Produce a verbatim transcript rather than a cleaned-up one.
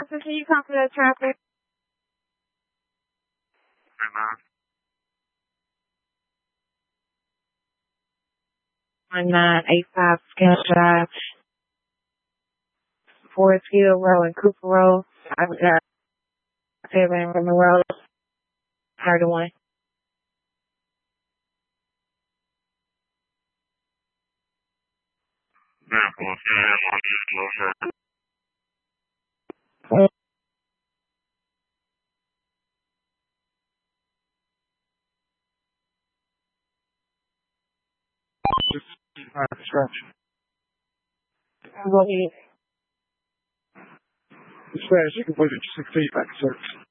Officer, can you come for that traffic? one nine eight five Skinner Drive, Forest Hill Road and Cooper Road. I've got seven from the road. thirty-one. Stretch. Go ahead. As fast as you can put it, six feet back, six.